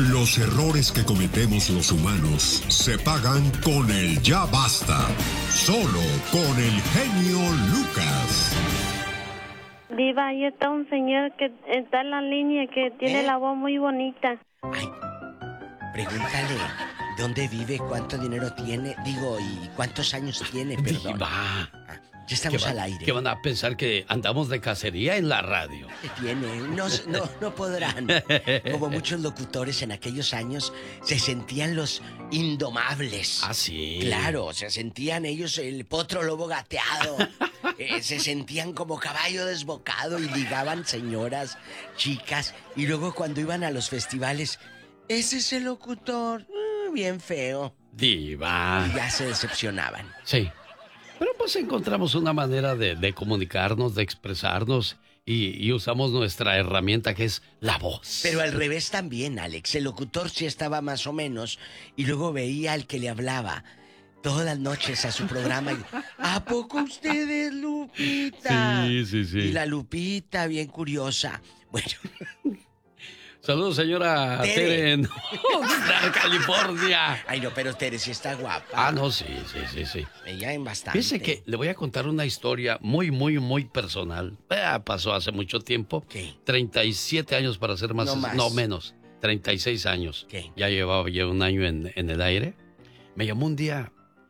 Los errores que cometemos los humanos se pagan con el ya basta. Solo con el genio Lucas. Diva, ahí está un señor que está en la línea que tiene la voz muy bonita. Ay, pregúntale dónde vive, cuánto dinero tiene, y cuántos años tiene, perdón. Diva. Ya estamos al aire. ¿Qué van a pensar que andamos de cacería en la radio? ¿Qué tiene? No podrán. Como muchos locutores en aquellos años se sentían los indomables. Ah, sí. Claro, se sentían ellos el potro lobo gateado. Se sentían como caballo desbocado y ligaban señoras, chicas. Y luego cuando iban a los festivales, ese es el locutor. Bien feo. Diva. Y ya se decepcionaban. Sí. Pero pues encontramos una manera de comunicarnos, de expresarnos y usamos nuestra herramienta que es la voz. Pero al revés también, Alex. El locutor sí estaba más o menos y luego veía al que le hablaba todas las noches a su programa y, ¿a poco usted es Lupita? Sí. Y la Lupita, bien curiosa. Bueno. Saludos, señora Tere. No, de California. Ay, no, pero Tere sí está guapa. Ah, no, sí. Ella en bastante. Fíjese que le voy a contar una historia muy personal. Pasó hace mucho tiempo. ¿Qué? 37 años para ser más. No, menos. 36 años. ¿Qué? Ya llevaba un año en el aire. Me llamó un día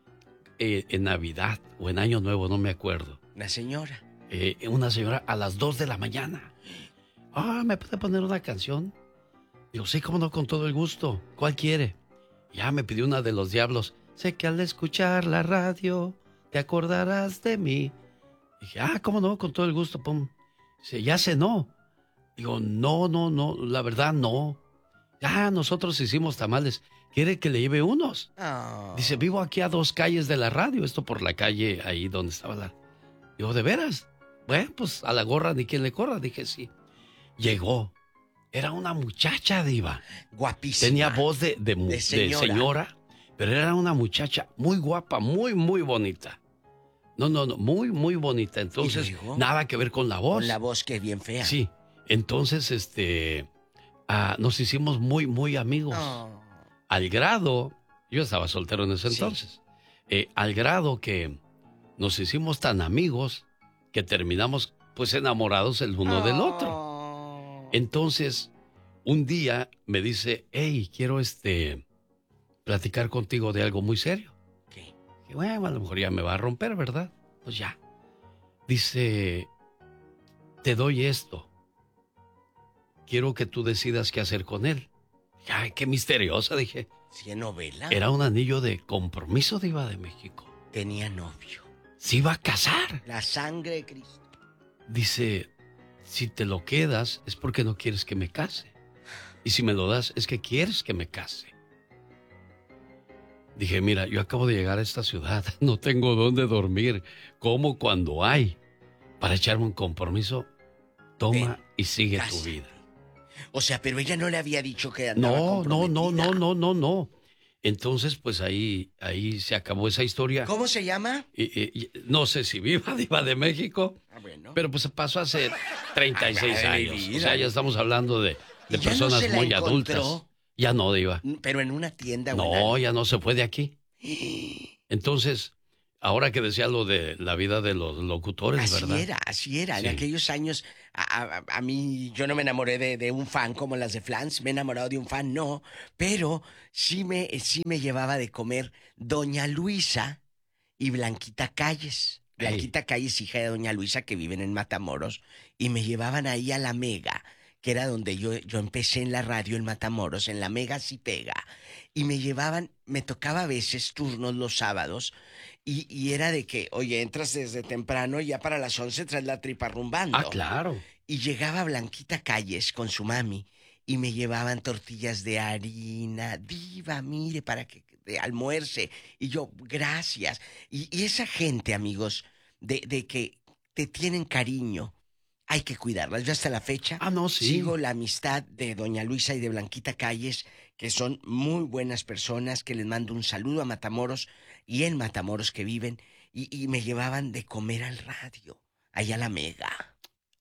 en Navidad o en Año Nuevo, no me acuerdo. Una señora. Una señora a las 2 de la mañana. ¿Me puede poner una canción? Digo, sí, cómo no, con todo el gusto. ¿Cuál quiere? Ya me pidió una de Los Diablos. Sé que al escuchar la radio te acordarás de mí. Dije, cómo no, con todo el gusto. Pum. Dice, ¿ya cenó? Digo, no, la verdad no. Ya nosotros hicimos tamales. ¿Quiere que le lleve unos? Oh. Dice, vivo aquí a 2 calles de la radio. Esto por la calle ahí donde estaba la... Digo, ¿de veras? Bueno, pues a la gorra ni quien le corra. Dije, sí. Llegó. Era una muchacha, Diva. Guapísima. Tenía voz de señora, pero era una muchacha muy guapa, muy bonita. No, muy bonita. Entonces, nada que ver con la voz. Con la voz que es bien fea. Sí. Entonces, nos hicimos muy amigos. Oh. Al grado, yo estaba soltero en ese entonces, al grado que nos hicimos tan amigos que terminamos pues enamorados el uno del otro. Entonces, un día me dice, hey, quiero platicar contigo de algo muy serio. ¿Qué? Y bueno, a lo mejor ya me va a romper, ¿verdad? Pues ya. Dice, te doy esto. Quiero que tú decidas qué hacer con él. Ay, qué misteriosa, dije. ¿Sí, novela? Era un anillo de compromiso, Diva de México. Tenía novio. Se iba a casar. La sangre de Cristo. Dice, si te lo quedas es porque no quieres que me case. Y si me lo das es que quieres que me case. Dije, mira, yo acabo de llegar a esta ciudad. No tengo dónde dormir. Como cuando hay. Para echarme un compromiso, toma y sigue tu vida. O sea, pero ella no le había dicho que andaba comprometida. No. Entonces, pues ahí se acabó esa historia. ¿Cómo se llama? No sé si viva Diva de México, bueno. pero pues pasó hace 36 años. Vida. O sea, ya estamos hablando de personas no muy adultas. Ya no, Diva. Pero en una tienda. No, ya no se fue de aquí. Entonces, ahora que decía lo de la vida de los locutores, ¿verdad? Así era. Sí. En aquellos años, a mí, yo no me enamoré de un fan como las de Flans. Me he enamorado de un fan, no. Pero sí me llevaba de comer Doña Luisa y Blanquita Calles. Blanquita Calles, hija de Doña Luisa, que viven en Matamoros. Y me llevaban ahí a la Mega, que era donde yo empecé en la radio en Matamoros, en la Mega sí pega. Y me llevaban, me tocaba a veces turnos los sábados. Y era de que, oye, entras desde temprano y ya para las 11 traes la tripa rumbando. Ah, claro. Y llegaba Blanquita Calles con su mami y me llevaban tortillas de harina. Diva, mire, para que almuerce. Y yo, gracias. Y esa gente, amigos, de que te tienen cariño, hay que cuidarlas. Yo hasta la fecha sigo la amistad de Doña Luisa y de Blanquita Calles, que son muy buenas personas, que les mando un saludo a Matamoros y en Matamoros que viven, y me llevaban de comer al radio, allá a la Mega.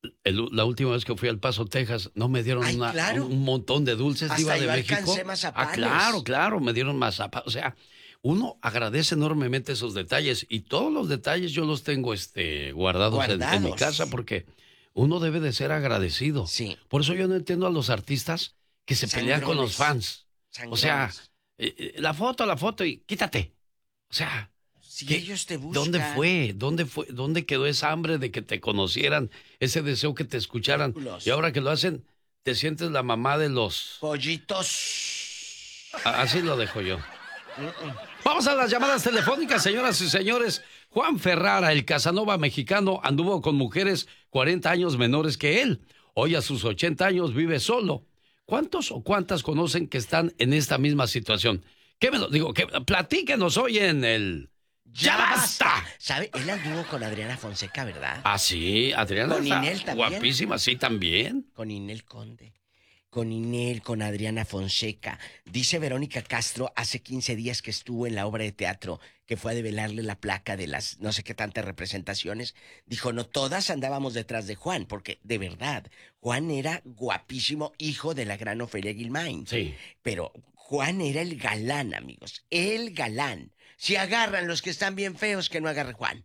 La última vez que fui al Paso, Texas, no me dieron claro. un montón de dulces, Hasta Diva de yo México. alcancé mazapanes. Claro, me dieron mazapanes. O sea, uno agradece enormemente esos detalles y todos los detalles yo los tengo guardados. En mi casa porque uno debe de ser agradecido. Sí. Por eso yo no entiendo a los artistas que se pelean con los fans. Sangrones. O sea, la foto y quítate. O sea, si ellos te buscan. ¿Dónde fue? ¿Dónde quedó esa hambre de que te conocieran? Ese deseo que te escucharan. Y ahora que lo hacen, te sientes la mamá de los pollitos. Así lo dejo yo. Vamos a las llamadas telefónicas, señoras y señores. Juan Ferrara, el Casanova mexicano, anduvo con mujeres 40 años menores que él. Hoy a sus 80 años vive solo. ¿Cuántos o cuántas conocen que están en esta misma situación? Platíquenos hoy en el ¡Ya basta! ¿Sabe? Él anduvo con Adriana Fonseca, ¿verdad? Ah, sí, Adriana con Inel también. Guapísima, sí, también. Con Inel Conde. Con Inel, con Adriana Fonseca. Dice Verónica Castro hace 15 días que estuvo en la obra de teatro, que fue a develarle la placa de las no sé qué tantas representaciones. Dijo, no todas andábamos detrás de Juan, porque de verdad, Juan era guapísimo, hijo de la gran Ofelia Guilmain. Sí. Pero Juan era el galán, amigos, el galán. Si agarran los que están bien feos, que no agarre Juan.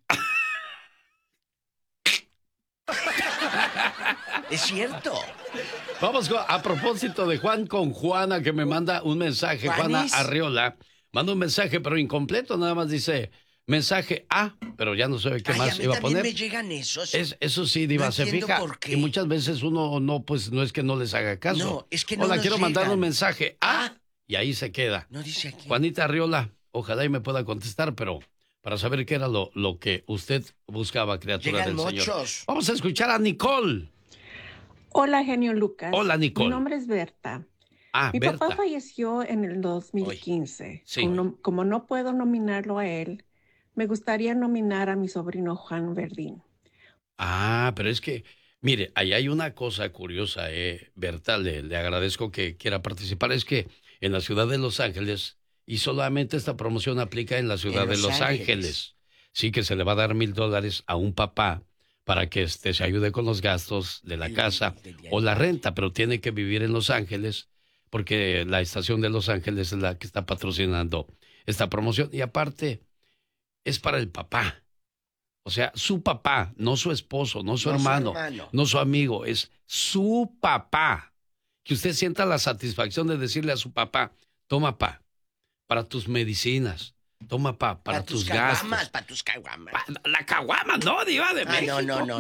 Es cierto. Vamos a propósito de Juan con Juana, que me manda un mensaje. Juana Arriola manda un mensaje, pero incompleto. Nada más dice mensaje A, pero ya no sabe qué más iba a poner. Me llegan esos. Eso sí, Diva, no se fija. Por qué. Y muchas veces uno no es que no les haga caso. No, es que no. Hola, quiero mandar llegan. un mensaje A, y ahí se queda. No dice aquí. Juanita Arriola, ojalá y me pueda contestar, pero para saber qué era lo que usted buscaba, criatura llegan del muchos. Señor. Vamos a escuchar a Nicole. Hola, genio Lucas. Hola, Nicole. Mi nombre es Berta. Mi Berta. papá falleció en el 2015. Sí. Como no puedo nominarlo a él, me gustaría nominar a mi sobrino Juan Verdín. Pero es que, mire, ahí hay una cosa curiosa, Berta, le agradezco que quiera participar. Es que en la ciudad de Los Ángeles, y solamente esta promoción aplica en la ciudad de Los Ángeles, sí que se le va a dar $1,000 a un papá para que se ayude con los gastos de la casa o la renta, pero tiene que vivir en Los Ángeles porque la estación de Los Ángeles es la que está patrocinando esta promoción. Y aparte, es para el papá. O sea, su papá, no su esposo, no su hermano, no su amigo, es su papá. Que usted sienta la satisfacción de decirle a su papá, toma, pa, para tus medicinas. Toma, para tus gastos. Para tus caguamas. La caguama, no, Diva de México. No.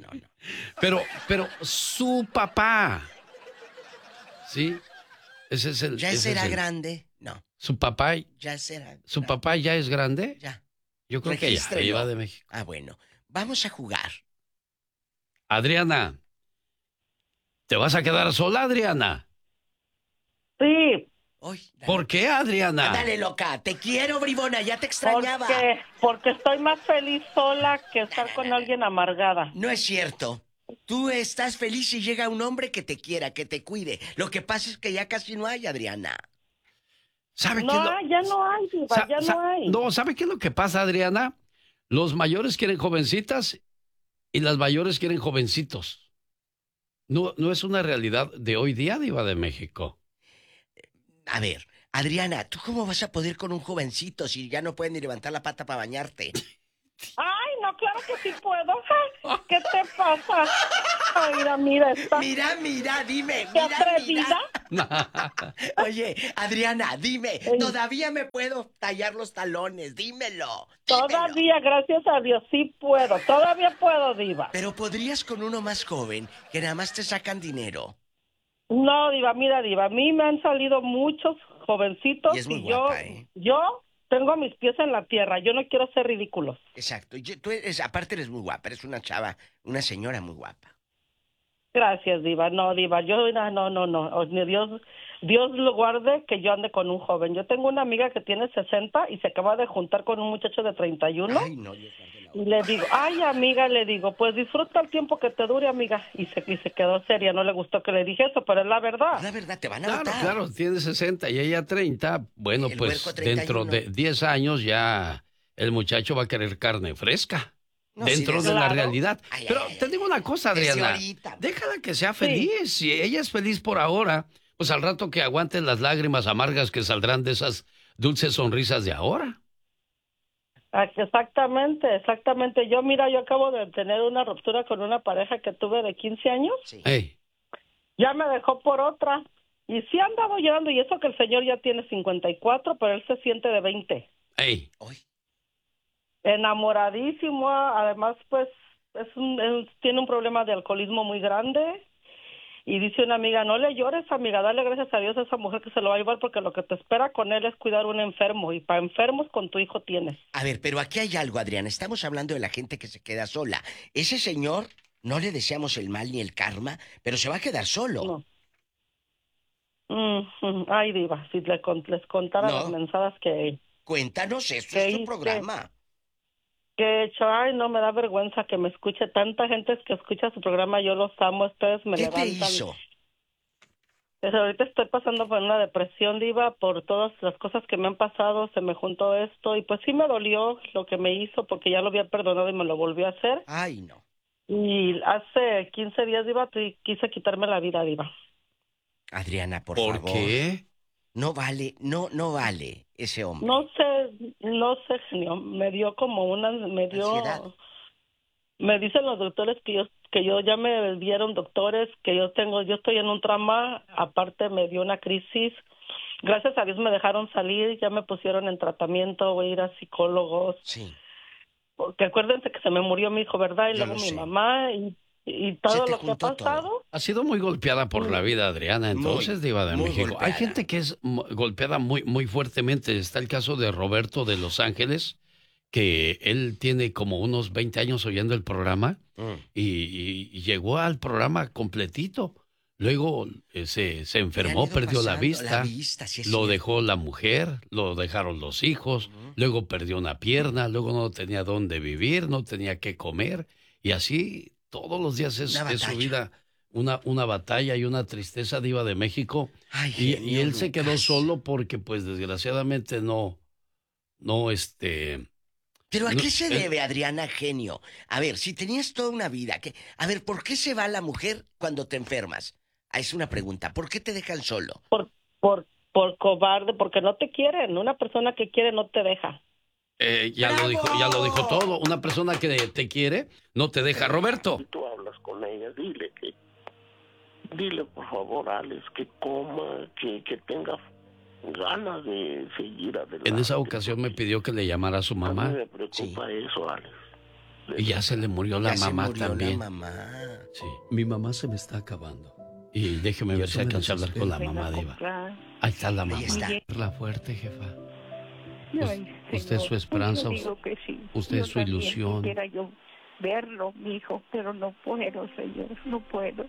Pero su papá. ¿Sí? Ese es el. ¿Ya será grande? No. ¿Su papá? Ya será. ¿Su papá ya es grande? Ya. Yo creo que ya, Diva de México. Bueno. Vamos a jugar. Adriana. ¿Te vas a quedar sola, Adriana? Sí. ¿Por qué, Adriana? Dale, loca. Te quiero, bribona. Ya te extrañaba. Porque estoy más feliz sola que estar con alguien amargada. No es cierto. Tú estás feliz si llega un hombre que te quiera, que te cuide. Lo que pasa es que ya casi no hay, Adriana. ¿Sabe no hay, ya no hay, Diva, ya no hay. No, ¿sabe qué es lo que pasa, Adriana? Los mayores quieren jovencitas y las mayores quieren jovencitos. No es una realidad de hoy día, Diva de México. A ver, Adriana, ¿tú cómo vas a poder con un jovencito si ya no pueden ni levantar la pata para bañarte? Ay, no, claro que sí puedo. ¿Qué te pasa? Ay, mira esta. Mira, dime. ¿Qué atrevida? Oye, Adriana, dime, ¿todavía me puedo tallar los talones? Dímelo. Todavía, gracias a Dios, sí puedo. Todavía puedo, Diva. Pero podrías con uno más joven, que nada más te sacan dinero. No, Diva, mira, Diva, a mí me han salido muchos jovencitos y es muy guapa, yo tengo mis pies en la tierra, yo no quiero ser ridículos. Exacto, aparte eres muy guapa, eres una chava, una señora muy guapa. Gracias, Diva, no, Diva, yo no, Dios lo guarde que yo ande con un joven. Yo tengo una amiga que tiene 60 y se acaba de juntar con un muchacho de 31. Ay, no, Dios guarde. Y le digo, ay, amiga, pues disfruta el tiempo que te dure, amiga. Y se quedó seria, no le gustó que le dije eso, pero es la verdad. Es la verdad, te van a matar. Claro, tiene 60 y ella 30. Bueno, pues dentro de 10 años ya el muchacho va a querer carne fresca. No, dentro sí, de la claro. realidad. Ay, Pero ay, te digo una cosa, desde Adriana. ahorita. Déjala que sea feliz. Si ella es feliz por ahora, pues al rato que aguanten las lágrimas amargas que saldrán de esas dulces sonrisas de ahora. Exactamente. Yo acabo de tener una ruptura con una pareja que tuve de 15 años. Sí. Ey, Ya me dejó por otra. Y sí andaba llorando, y eso que el señor ya tiene 54, pero él se siente de 20. ey. Hoy. Enamoradísimo, además, pues, tiene un problema de alcoholismo muy grande. Y dice una amiga, no le llores, amiga, dale gracias a Dios a esa mujer que se lo va a llevar, porque lo que te espera con él es cuidar a un enfermo, y para enfermos con tu hijo tienes. A ver, pero aquí hay algo, Adriana. Estamos hablando de la gente que se queda sola. Ese señor, no le deseamos el mal ni el karma, pero se va a quedar solo. No. Ay, diva, si les contara No. las mensadas que Cuéntanos, esto ¿Qué es tu hice? programa. he hecho. Ay, no, me da vergüenza que me escuche tanta gente que escucha su programa. Yo los amo, ustedes me ¿Qué levantan. te hizo? Pues ahorita estoy pasando por una depresión, diva, por todas las cosas que me han pasado. Se me juntó esto y pues sí me dolió lo que me hizo, porque ya lo había perdonado y me lo volvió a hacer. Ay, no. Y hace 15 días, diva, quise quitarme la vida, diva. Adriana, por ¿Por favor. qué? No vale, no vale ese hombre. No sé, genio. Me dio Ansiedad. me dicen los doctores que yo ya me vieron doctores, que yo estoy en un trauma, aparte me dio una crisis. Gracias a Dios me dejaron salir, ya me pusieron en tratamiento, voy a ir a psicólogos. Sí. Porque acuérdense que se me murió mi hijo, ¿verdad? Y Yo luego lo mi sé. mamá y todo Se te lo que ha juntó pasado. todo. Ha sido muy golpeada por la vida, Adriana, entonces, Muy, diva de muy México. golpeada. Hay gente que es golpeada muy, muy fuertemente. Está el caso de Roberto de Los Ángeles, que él tiene como unos 20 años oyendo el programa y llegó al programa completito. Luego se Me enfermó, han ido perdió la pasando vista, sí es lo cierto. dejó la mujer, lo dejaron los hijos, luego perdió una pierna, luego no tenía dónde vivir, no tenía qué comer, y así todos los días es Una su batalla. vida una batalla y una tristeza, diva de México. Ay, Y genio él se quedó Lucas. solo porque pues desgraciadamente no. ¿Pero a No, qué se debe, Adriana, genio? A ver, si tenías toda una vida, a ver, ¿por qué se va la mujer cuando te enfermas? Ah, es una pregunta. ¿Por qué te dejan solo? Por cobarde, porque no te quieren. Una persona que quiere no te deja. Ya lo dijo todo. Una persona que te quiere no te deja. Roberto. Si tú hablas con ella, dile por favor, Alex, que coma, que tenga ganas de seguir adelante. En esa ocasión me pidió que le llamara a su A mí mamá me preocupa eso, Alex. y ya se le murió la Ya se mamá murió también. la mamá. Sí, mi mamá se me está acabando. Y déjeme ver si alcanzo a hablar con la mamá, diva. Ahí está la mamá. Ahí está. La fuerte, jefa. Ay, Usted es su señor, esperanza, yo digo que sí. usted Yo es su también ilusión. Quisiera yo verlo, mi hijo, pero no puedo, señor, no puedo.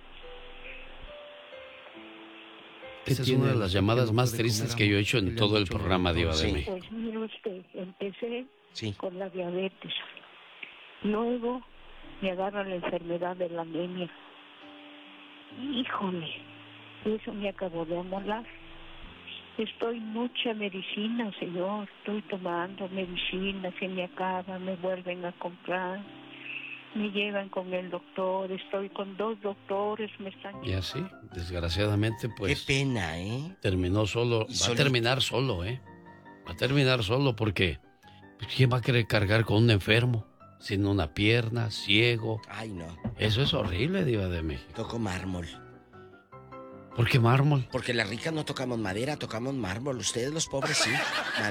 Esa es una de las llamadas más tristes que yo he hecho en todo el programa, Diva de Sí. México. Pues mire usted, empecé Sí. con la diabetes. Luego me agarra la enfermedad de la anemia. Híjole, eso me acabó de amolar. Estoy mucha medicina, señor. Estoy tomando medicina, se me acaba, me vuelven a comprar. Me llevan con el doctor, estoy con 2 doctores, me están... Y así, desgraciadamente, pues Qué pena, ¿eh? terminó solo. Y Va a solito. terminar solo, ¿eh? Va a terminar solo porque pues, ¿quién va a querer cargar con un enfermo? Sin una pierna, ciego. Ay, no. Eso es horrible, Diva de México. Toco mármol. ¿Por qué mármol? Porque las ricas no tocamos madera, tocamos mármol. Ustedes los pobres sí.